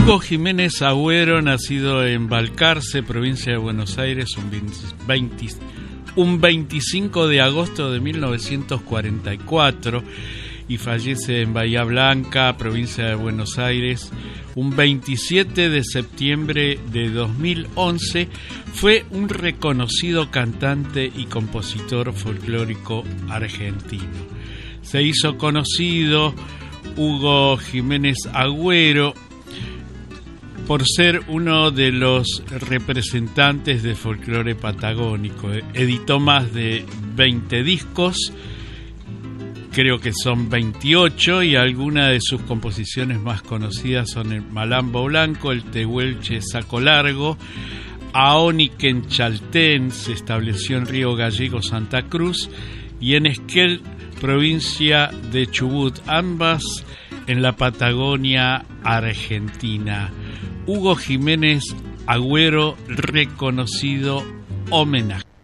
Hugo Jiménez Agüero, nacido en Balcarce, provincia de Buenos Aires, un 25 de agosto de 1944, y fallece en Bahía Blanca, provincia de Buenos Aires, un 27 de septiembre de 2011, fue un reconocido cantante y compositor folclórico argentino. Se hizo conocido Hugo Jiménez Agüero por ser uno de los representantes de folclore patagónico. Editó más de 20 discos, creo que son 28, y algunas de sus composiciones más conocidas son el Malambo Blanco, el Tehuelche Saco Largo, Aoniquen Chaltén, se estableció en Río Gallego, Santa Cruz, y en Esquel, provincia de Chubut, ambas en la Patagonia Argentina. Hugo Jiménez Agüero, reconocido homenaje.